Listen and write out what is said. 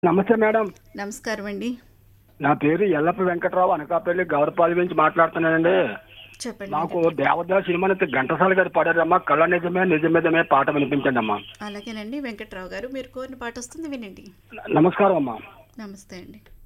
నమస్తే మేడం. నమస్కారం అండి. నా పేరు ఎల్లప్ప వెంకట్రావు. అనకాపల్లి గౌరపాలి నుంచి మాట్లాడుతున్నానండి. చెప్పండి నాకు ఏంటండి? దేవదాస్ సినిమాని ఘంటసాల గారు పాడారమ్మా, కళ నిజమే నిజమిదమే పాట వినిపించండి అమ్మా. అలాగేనండి వెంకట్రావు గారు, మీరు కోరిన పాట వస్తుంది, వినండి. నమస్కారం అమ్మా. నమస్తే అండి.